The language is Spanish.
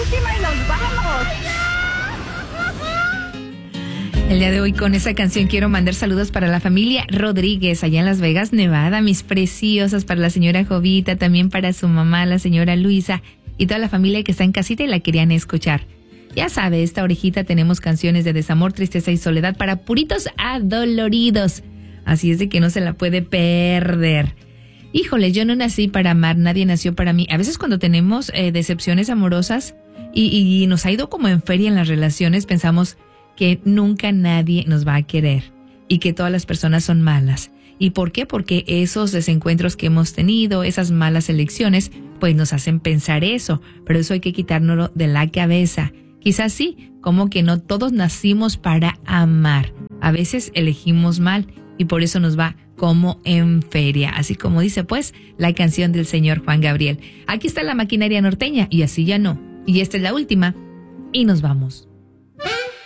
última y nos vamos. El día de hoy con esa canción quiero mandar saludos para la familia Rodríguez allá en Las Vegas, Nevada, mis preciosas, para la señora Jovita, también para su mamá, la señora Luisa, y toda la familia que está en casita y la querían escuchar. Ya sabe, esta orejita tenemos canciones de desamor, tristeza y soledad para puritos adoloridos. Así es de que no se la puede perder. Híjole, yo no nací para amar, nadie nació para mí. A veces cuando tenemos decepciones amorosas y nos ha ido como en feria en las relaciones, pensamos que nunca nadie nos va a querer y que todas las personas son malas. ¿Y por qué? Porque esos desencuentros que hemos tenido, esas malas elecciones, pues nos hacen pensar eso. Pero eso hay que quitárnoslo de la cabeza. Quizás sí, como que no todos nacimos para amar. A veces elegimos mal y por eso nos va como en feria. Así como dice pues la canción del señor Juan Gabriel. Aquí está la maquinaria norteña y así ya no. Y esta es la última y nos vamos.